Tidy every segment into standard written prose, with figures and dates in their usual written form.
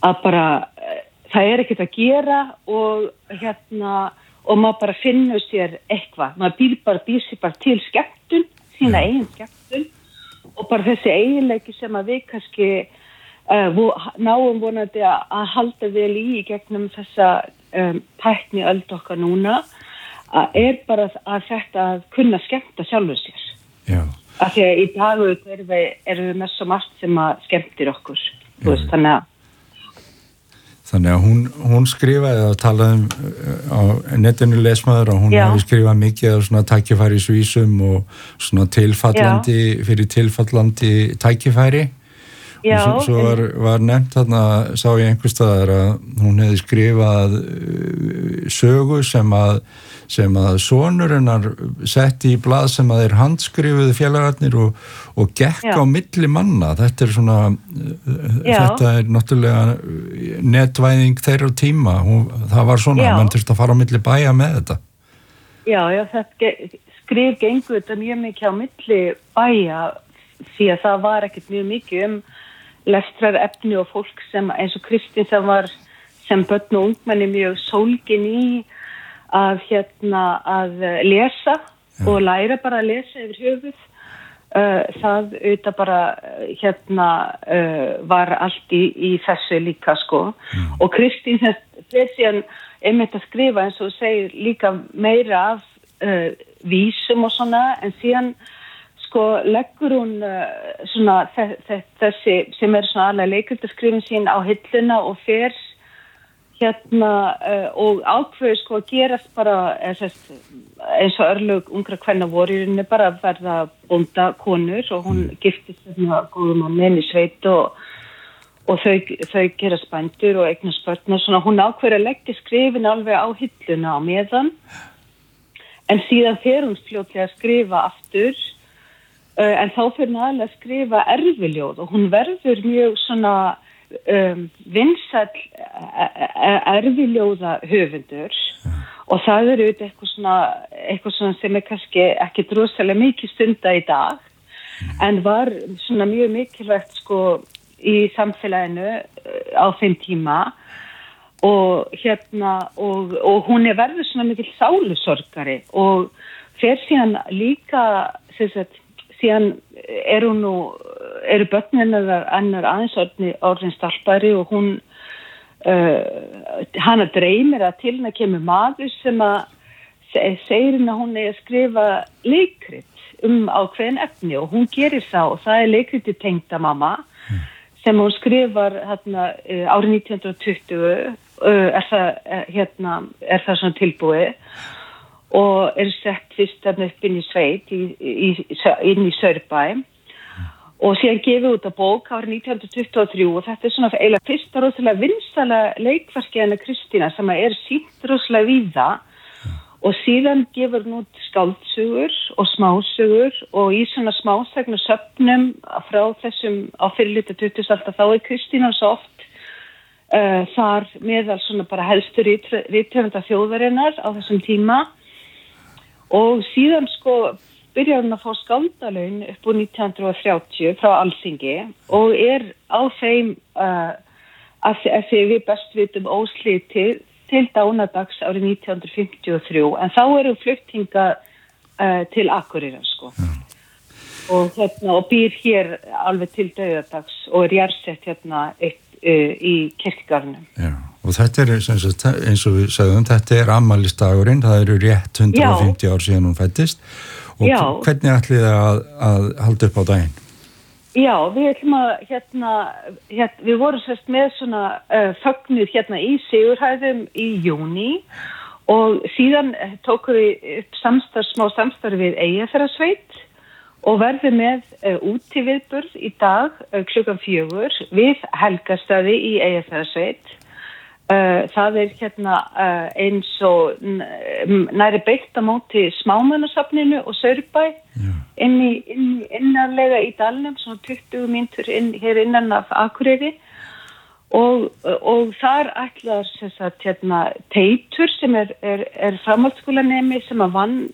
að bara það ekkert að gera og maður bara finnur sér eitthvað, maður býr sér bara til skemmtun, sína eigin skemmtun og bara þessi eiginleiki sem að við kannski náum vonandi að halda vel í gegnum þessa tækni öld okkar núna bara að þetta að kunna skemmta sjálfur sér. Já. Af því að í dag erum við með svo margt sem að skemmtir okkur. Þú veist, Þannig að hún skrifaði að talaði á netinu lesmaður og hún hafi skrifað mikið af svona tækifærisvísum og svona fyrir tilfallandi tækifæri. Já. Og svo var nefnt þarna, sá ég einhvers staðar að hún hefði skrifað sögu sem að sonur hennar setti í blað sem að handskrifuðu félagarnir og gekk á milli manna. Þetta svona, þetta náttúrulega netvæðing þeirra tíma. Það var svona, mann þurfti að fara á milli bæja með þetta. Já, þetta gengur þetta mjög mikið á milli bæja því að það var ekkert mjög mikið lestrarefni og fólk sem eins og Kristín sem var sem börn og ungmenni mjög sólgin í að lesa og læra bara að lesa yfir höfuð. Það auðvitað bara var allt í þessu líka sko. Og Kristín þeir síðan einmitt að skrifa eins og segir líka meira af vísum og svona en síðan sko leggur hún svona þessi sem svona alveg leikritaskrifin sín á hilluna og fer og ákveður sko að gerast bara eins og örlög ungra kvenna voru í rauninni bara að verða bóndakonur og hún giftist góðum manni í sveit og þau gerast bændur og eignast börn og svona hún ákveður að leggja skrifin alveg á hilluna á meðan en síðan fer hún fljótlega að skrifa aftur en þá fyrir hún aðlega að skrifa erfiljóð og hún verður mjög svona vinsæll erfiljóða höfundur og það auðvitað eitthvað svona sem kannski ekki rosalega mikið stunda í dag en var svona mjög mikilvægt sko í samfélaginu á þeim tíma og og hún verður svona mikil sálusorgari og fer síðan líka síðan eru börnin hennar aðeins orðin stelpari og hún hana dreymir að til hennar kemur maður sem að segir henni að hún að skrifa leikrit ákveðin efni og hún gerir það og það leikriti Tengdamamma sem hún skrifar árið 1920 er það svona tilbúið og sett fyrst upp inn í sveit inn í Saurbæ og síðan gefið út að bók árið 1923 og þetta svona eiginlega fyrsta rosalega vinsæla leikverkið hennar Kristína sem sýnt rosalega víða og síðan gefur hún út skáldsögur og smásögur og í svona smásagnasöfnum frá þessum á fyrirhluta 20. aldar þá Kristína svo oft þar meðal svona bara helstu rithöfunda þjóðarinnar á þessum tíma og síðan sko byrjar hún að fá skáldalaun upp úr 1930 frá Alþingi og á þeim að því við best vitum óslitið til dánadags árið 1953 en þá eru flutninga til Akureyrar sko og býr hér alveg til dauðadags og jarðsett í kirkjugarðinum. Já, og þetta eins og við sagðum, þetta afmælisdagurinn, það eru rétt 150 ár síðan hún fæddist og hvernig ætlið að halda upp á daginn? Já, við ætlum að við vorum með svona fögnuð í Sigurhæðum í júní og síðan tókum við upp smá samstarf við Eyjafjarðarsveit og verðum með útiviðburð í dag klukkan 4 við Helgastaði í Eyjafjarðarsveit. Það eins og næri beitt á móti Smámannasafninu og Saurbæ innarlega í dalnum, svona 20 mínútur hér innan af Akureyri og þar ætlar Teitur sem framhaldsskólanemi sem að vann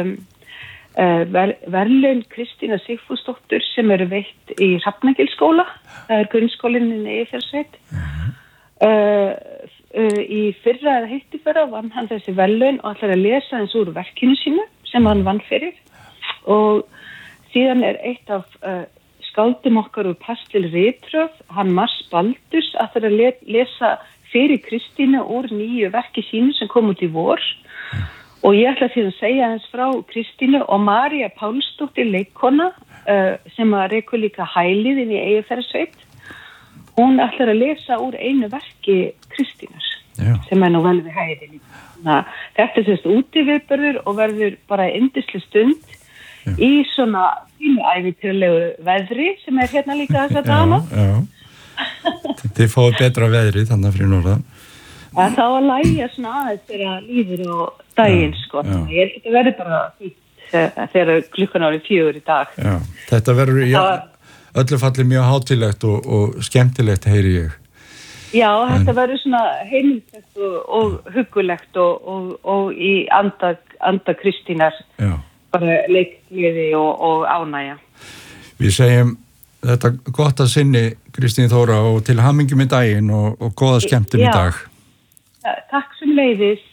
verðlaun Kristína Sigfúsdóttur sem veitt í Hrafnagilsskóla, það grunnskólinn í Eyjafjarðarsveit Í fyrra eða hittifyrra vann hann þessi verðlaun og ætlar að lesa eins úr verkinu sínu sem hann vann fyrir og síðan eitt af skáldum okkar úr Pastel Ritröf, hann Mars Baldurs, ætlar að lesa fyrir Kristínu úr nýju verki sínu sem kom út í vor og ég ætla síðan að segja hans frá Kristínu og María Pálsdóttir leikkona sem að rekur líka hælið inn í Eyjafjarðarsveit. Hún ætlar að lesa úr einu verki Kristínar sem nú vel við hæði líka. Þetta sérst útiviðburður og verður bara yndisleg stund í svona fínu ævintýralegu veðri sem hérna líka þess að dana. Þið fáið betra veðri þannig fyrir norðan. Það á að lægja svona aðeins þegar líður og daginn sko. Ég held að þetta verður bara fínt þegar klukkan árið 4 í dag. Já, þetta verður öllu falli mjög hátíðlegt og skemmtilegt heyri ég. Já, þetta verður svona heimilslegt og huggulegt og í anda Kristínar bara leikgleði og ánægja. Við segjum þetta gott að sinni Kristín Þóra og til hamingju með daginn og góða skemmtun í dag. Takk sem leiðis.